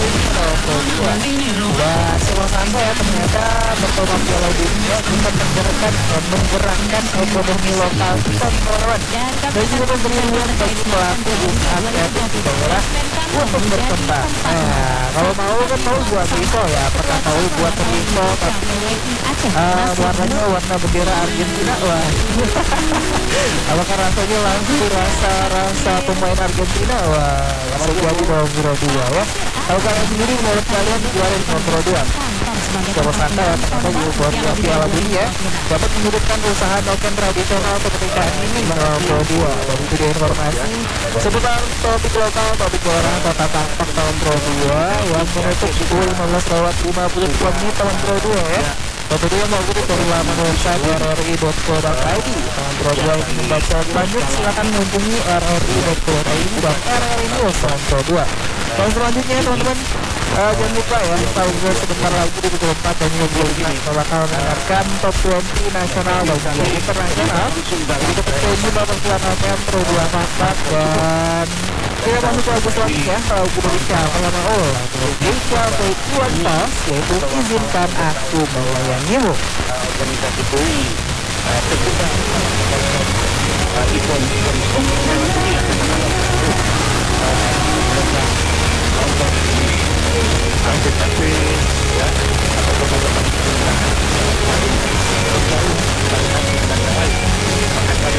ini Pro 2. Dan Sivasanta ya ternyata berpeluang Piala Dunia bisa menggerakkan ekonomi lokal kita teman-teman, dan juga memberi ruang bagi pelaku usaha kreatif di daerah untuk berkembang. Nah, kalau mau kan mau buat risol ya, pernah tahu buat risol tapi warnanya warna bendera Argentina. Wah, apakah rasanya langsung rasa pemain Argentina? Wah, langsung jadi dong Pro 2 ya. Tahu kalian sendiri menurut kalian juara Pro 2 Sivasanta ya ternyata juga buat Piala Dunia dapat menghidupkan usaha noken tradisional kemerdekaan ini Pro 2. Dan itu dia informasi seputar topik lokal, topik olahraga kota tampak tahun Pro 2 yang menutup pukul 15:50 menit tahun Pro 2 ya. Pro 2 mengikuti dari laman website rri.co.id. Tahun Pro 2 yang membaca lanjut silakan mengunjungi rri.co.id dan RRI News tahun Pro 2. Dan selanjutnya teman-teman, jangan lupa ya, tahu gue sebentar lagi di pukul 4 dan juga kita bakal mendengarkan top 20 nasional dan juga internasional. Jadi kita tunggu bakal keluar Pro 2 Mapak, dan kita masuk ke lagu selanjutnya. Lagu dari siapa yang mau? Indonesia Tuan Tos, yaitu Izinkan Aku Melayanimu. Organisasi PUI terbuka event